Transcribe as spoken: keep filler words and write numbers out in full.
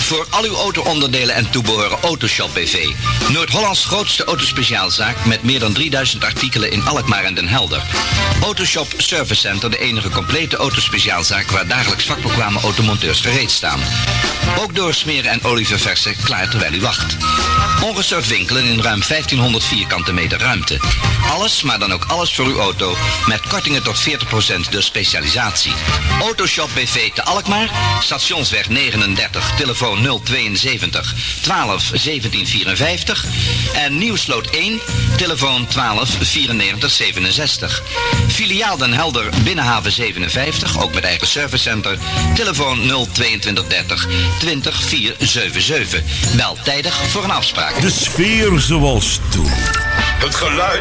Voor al uw auto-onderdelen en toebeheuren Autoshop B V. Noord-Hollands grootste autospeciaalzaak met meer dan drieduizend artikelen in Alkmaar en Den Helder. Autoshop Service Center, de enige complete autospeciaalzaak waar dagelijks vakbekwame automonteurs gereed staan. Ook doorsmeren en olie verversen klaar terwijl u wacht. Ongestoord winkelen in ruim vijftienhonderd vierkante meter ruimte. Alles, maar dan ook alles voor uw auto met kortingen tot veertig procent door specialisatie. Autoshop B V te Alkmaar, Stationsweg negenendertig, telefoon nul tweeënzeventig twaalf zeventien vierenvijftig en Nieuwsloot één, telefoon twaalf vierennegentig zevenenzestig. Filiaal Den Helder, Binnenhaven zevenenvijftig, ook met eigen servicecenter, telefoon nul tweeëntwintig dertig twintig vierhonderdzevenenzeventig. Bel tijdig voor een afspraak. De sfeer zoals toen. Het geluid